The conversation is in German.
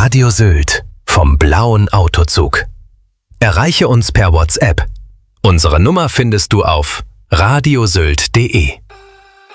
Radio Sylt vom blauen Autozug. Erreiche uns per WhatsApp. Unsere Nummer findest du auf radiosylt.de.